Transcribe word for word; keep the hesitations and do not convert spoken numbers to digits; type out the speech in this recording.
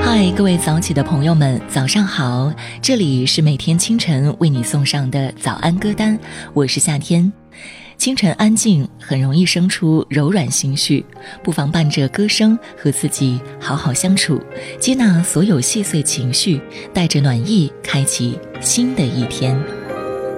嗨，各位早起的朋友们，早上好！这里是每天清晨为你送上的早安歌单，我是夏天。清晨安静，很容易生出柔软心绪，不妨伴着歌声和自己好好相处，接纳所有细碎情绪，带着暖意开启新的一天。